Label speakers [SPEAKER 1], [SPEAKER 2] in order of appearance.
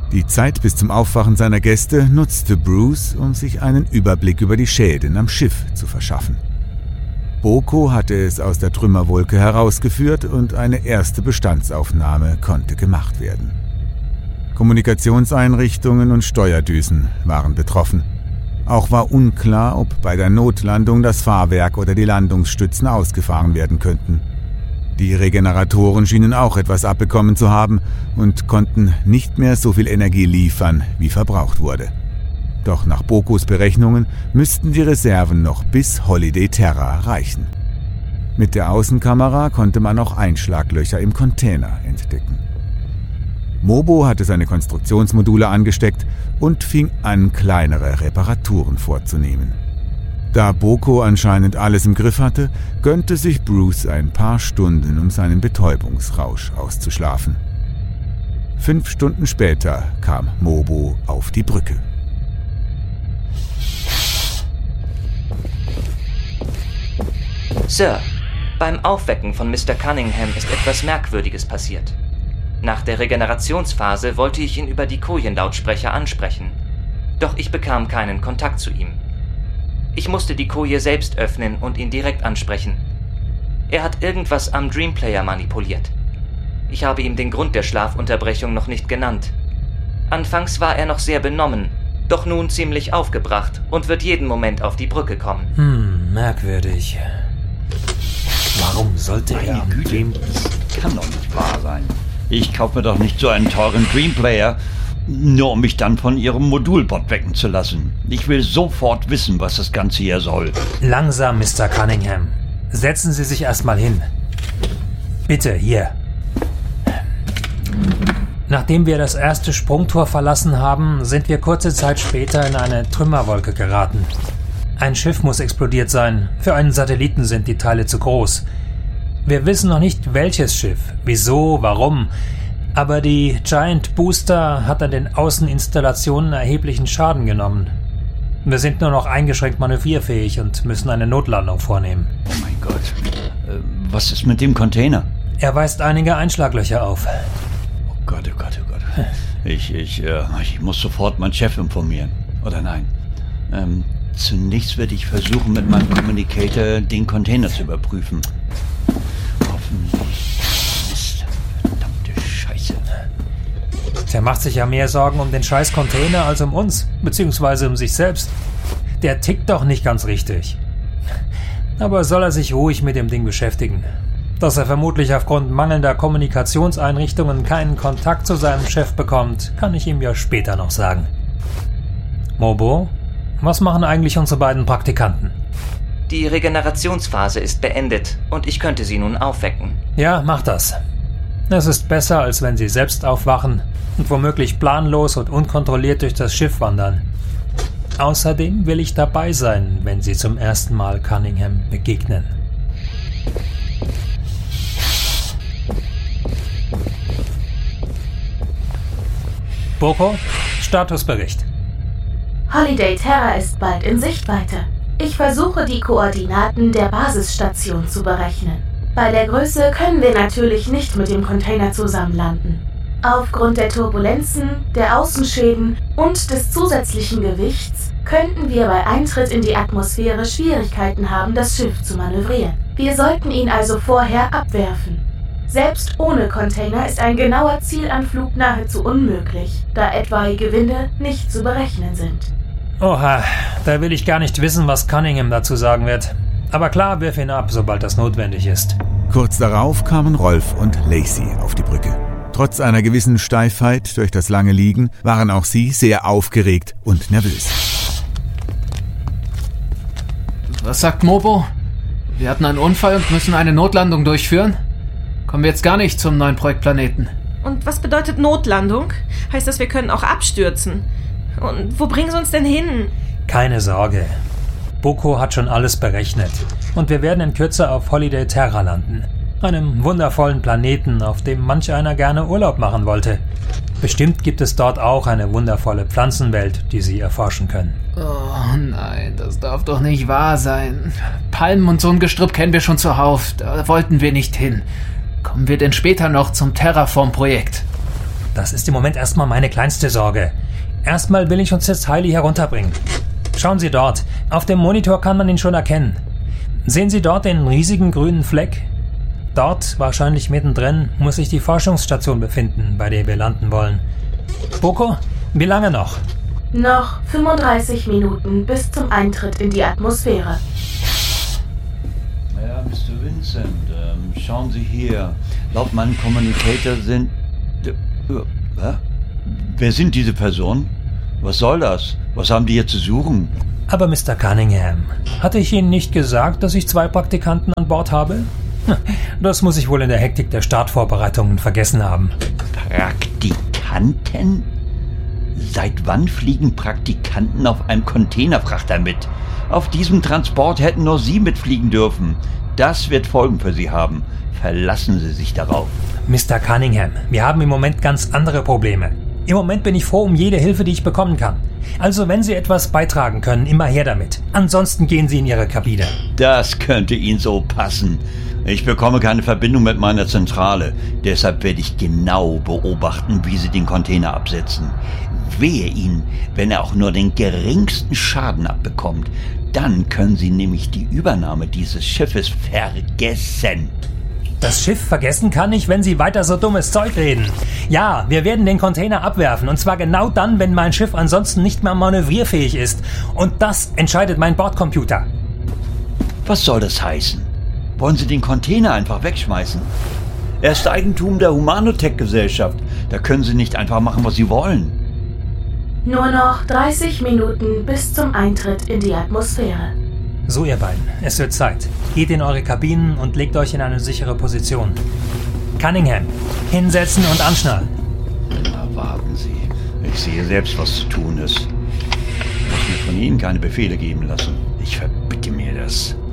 [SPEAKER 1] Die Zeit bis zum Aufwachen seiner Gäste nutzte Bruce, um sich einen Überblick über die Schäden am Schiff zu verschaffen. Boko hatte es aus der Trümmerwolke herausgeführt und eine erste Bestandsaufnahme konnte gemacht werden. Kommunikationseinrichtungen und Steuerdüsen waren betroffen. Auch war unklar, ob bei der Notlandung das Fahrwerk oder die Landungsstützen ausgefahren werden könnten. Die Regeneratoren schienen auch etwas abbekommen zu haben und konnten nicht mehr so viel Energie liefern, wie verbraucht wurde. Doch nach Bokos Berechnungen müssten die Reserven noch bis Holiday Terra reichen. Mit der Außenkamera konnte man auch Einschlaglöcher im Container entdecken. Mobo hatte seine Konstruktionsmodule angesteckt und fing an, kleinere Reparaturen vorzunehmen. Da Boko anscheinend alles im Griff hatte, gönnte sich Bruce ein paar Stunden, um seinen Betäubungsrausch auszuschlafen. 5 Stunden später kam Mobo auf die Brücke.
[SPEAKER 2] Sir, beim Aufwecken von Mr. Cunningham ist etwas Merkwürdiges passiert. Nach der Regenerationsphase wollte ich ihn über die Kojenlautsprecher ansprechen, doch ich bekam keinen Kontakt zu ihm. Ich musste die Koje selbst öffnen und ihn direkt ansprechen. Er hat irgendwas am Dreamplayer manipuliert. Ich habe ihm den Grund der Schlafunterbrechung noch nicht genannt. Anfangs war er noch sehr benommen, doch nun ziemlich aufgebracht und wird jeden Moment auf die Brücke kommen.
[SPEAKER 3] Merkwürdig. Warum sollte er am Dream...
[SPEAKER 4] Das kann doch nicht wahr sein. Ich kaufe mir doch nicht so einen teuren Dreamplayer, nur um mich dann von Ihrem Modulbot wecken zu lassen. Ich will sofort wissen, was das Ganze hier soll.
[SPEAKER 3] Langsam, Mr. Cunningham. Setzen Sie sich erstmal hin. Bitte, hier. Nachdem wir das erste Sprungtor verlassen haben, sind wir kurze Zeit später in eine Trümmerwolke geraten. Ein Schiff muss explodiert sein. Für einen Satelliten sind die Teile zu groß. Wir wissen noch nicht, welches Schiff, wieso, warum... Aber die Giant Booster hat an den Außeninstallationen erheblichen Schaden genommen. Wir sind nur noch eingeschränkt manövrierfähig und müssen eine Notlandung vornehmen.
[SPEAKER 4] Oh mein Gott. Was ist mit dem Container?
[SPEAKER 3] Er weist einige Einschlaglöcher auf.
[SPEAKER 4] Oh Gott, oh Gott, oh Gott. Ich muss sofort meinen Chef informieren. Oder nein? Zunächst werde ich versuchen, mit meinem Communicator den Container zu überprüfen. Hoffentlich.
[SPEAKER 3] Der macht sich ja mehr Sorgen um den scheiß Container als um uns, beziehungsweise um sich selbst. Der tickt doch nicht ganz richtig. Aber soll er sich ruhig mit dem Ding beschäftigen. Dass er vermutlich aufgrund mangelnder Kommunikationseinrichtungen keinen Kontakt zu seinem Chef bekommt, kann ich ihm ja später noch sagen. Mobo, was machen eigentlich unsere beiden Praktikanten?
[SPEAKER 2] Die Regenerationsphase ist beendet und ich könnte sie nun aufwecken.
[SPEAKER 3] Ja, mach das. Es ist besser, als wenn sie selbst aufwachen und womöglich planlos und unkontrolliert durch das Schiff wandern. Außerdem will ich dabei sein, wenn sie zum ersten Mal Cunningham begegnen. Boko, Statusbericht.
[SPEAKER 5] Holiday Terra ist bald in Sichtweite. Ich versuche, die Koordinaten der Basisstation zu berechnen. Bei der Größe können wir natürlich nicht mit dem Container zusammenlanden. Aufgrund der Turbulenzen, der Außenschäden und des zusätzlichen Gewichts könnten wir bei Eintritt in die Atmosphäre Schwierigkeiten haben, das Schiff zu manövrieren. Wir sollten ihn also vorher abwerfen. Selbst ohne Container ist ein genauer Zielanflug nahezu unmöglich, da etwaige Winde nicht zu berechnen sind.
[SPEAKER 3] Oha, da will ich gar nicht wissen, was Cunningham dazu sagen wird. Aber klar, wirf ihn ab, sobald das notwendig ist.
[SPEAKER 1] Kurz darauf kamen Rolf und Lacey auf die Brücke. Trotz einer gewissen Steifheit durch das lange Liegen waren auch sie sehr aufgeregt und nervös.
[SPEAKER 6] Was sagt Mobo? Wir hatten einen Unfall und müssen eine Notlandung durchführen? Kommen wir jetzt gar nicht zum neuen Projektplaneten.
[SPEAKER 7] Und was bedeutet Notlandung? Heißt das, wir können auch abstürzen? Und wo bringen sie uns denn hin?
[SPEAKER 3] Keine Sorge. Boko hat schon alles berechnet. Und wir werden in Kürze auf Holiday Terra landen. Einem wundervollen Planeten, auf dem manch einer gerne Urlaub machen wollte. Bestimmt gibt es dort auch eine wundervolle Pflanzenwelt, die Sie erforschen können.
[SPEAKER 6] Oh nein, das darf doch nicht wahr sein. Palmen und so ein Gestrüpp kennen wir schon zuhauf. Da wollten wir nicht hin. Kommen wir denn später noch zum Terraform-Projekt?
[SPEAKER 3] Das ist im Moment erstmal meine kleinste Sorge. Erstmal will ich uns jetzt Hailey herunterbringen. Schauen Sie dort. Auf dem Monitor kann man ihn schon erkennen. Sehen Sie dort den riesigen grünen Fleck? Dort, wahrscheinlich mittendrin, muss sich die Forschungsstation befinden, bei der wir landen wollen. Boko, wie lange noch?
[SPEAKER 5] Noch 35 Minuten bis zum Eintritt in die Atmosphäre.
[SPEAKER 4] Ja, Mr. Vincent, schauen Sie hier. Laut meinem Communicator sind... Wer sind diese Personen? Was soll das? Was haben die hier zu suchen?
[SPEAKER 3] Aber Mr. Cunningham, hatte ich Ihnen nicht gesagt, dass ich 2 Praktikanten an Bord habe? Das muss ich wohl in der Hektik der Startvorbereitungen vergessen haben.
[SPEAKER 4] Praktikanten? Seit wann fliegen Praktikanten auf einem Containerfrachter mit? Auf diesem Transport hätten nur Sie mitfliegen dürfen. Das wird Folgen für Sie haben. Verlassen Sie sich darauf.
[SPEAKER 3] Mr. Cunningham, wir haben im Moment ganz andere Probleme. Im Moment bin ich froh um jede Hilfe, die ich bekommen kann. Also wenn Sie etwas beitragen können, immer her damit. Ansonsten gehen Sie in Ihre Kabine.
[SPEAKER 4] Das könnte Ihnen so passen. Ich bekomme keine Verbindung mit meiner Zentrale. Deshalb werde ich genau beobachten, wie Sie den Container absetzen. Wehe Ihnen, wenn er auch nur den geringsten Schaden abbekommt. Dann können Sie nämlich die Übernahme dieses Schiffes vergessen.
[SPEAKER 3] Das Schiff vergessen kann ich, wenn Sie weiter so dummes Zeug reden. Ja, wir werden den Container abwerfen. Und zwar genau dann, wenn mein Schiff ansonsten nicht mehr manövrierfähig ist. Und das entscheidet mein Bordcomputer.
[SPEAKER 4] Was soll das heißen? Wollen Sie den Container einfach wegschmeißen? Er ist Eigentum der Humanotech-Gesellschaft. Da können Sie nicht einfach machen, was Sie wollen.
[SPEAKER 5] Nur noch 30 Minuten bis zum Eintritt in die Atmosphäre.
[SPEAKER 3] So, ihr beiden, es wird Zeit. Geht in eure Kabinen und legt euch in eine sichere Position. Cunningham, hinsetzen und anschnallen.
[SPEAKER 4] Na, warten Sie. Ich sehe selbst, was zu tun ist. Ich muss mir von Ihnen keine Befehle geben lassen. Ich verbitte mir das.